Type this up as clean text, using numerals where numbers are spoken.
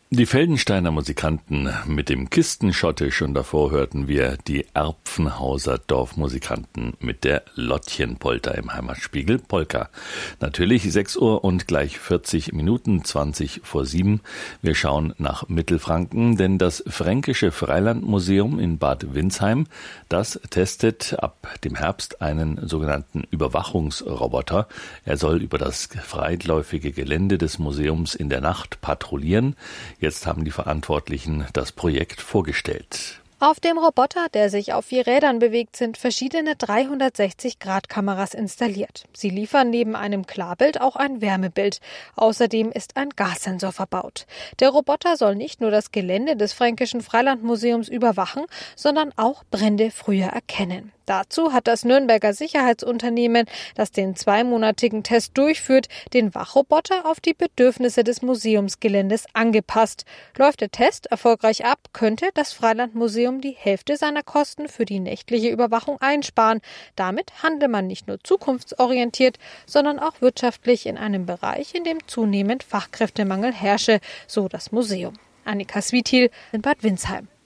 Die Feldensteiner Musikanten mit dem Kistenschottisch und davor hörten wir die Erpfenhauser Dorfmusikanten mit der Lottchenpolter im Heimatspiegel Polka. Natürlich 6 Uhr und gleich 40 Minuten, 20 vor 7. Wir schauen nach Mittelfranken, denn das Fränkische Freilandmuseum in Bad Windsheim, das testet ab dem Herbst einen sogenannten Überwachungsroboter. Er soll über das weitläufige Gelände des Museums in der Nacht patrouillieren. Jetzt haben die Verantwortlichen das Projekt vorgestellt. Auf dem Roboter, der sich auf 4 Rädern bewegt, sind verschiedene 360-Grad-Kameras installiert. Sie liefern neben einem Klarbild auch ein Wärmebild. Außerdem ist ein Gassensor verbaut. Der Roboter soll nicht nur das Gelände des Fränkischen Freilandmuseums überwachen, sondern auch Brände früher erkennen. Dazu hat das Nürnberger Sicherheitsunternehmen, das den 2-monatigen Test durchführt, den Wachroboter auf die Bedürfnisse des Museumsgeländes angepasst. Läuft der Test erfolgreich ab, könnte das Freilandmuseum die Hälfte seiner Kosten für die nächtliche Überwachung einsparen. Damit handle man nicht nur zukunftsorientiert, sondern auch wirtschaftlich in einem Bereich, in dem zunehmend Fachkräftemangel herrsche, so das Museum. Annika Swiethil in Bad Windsheim.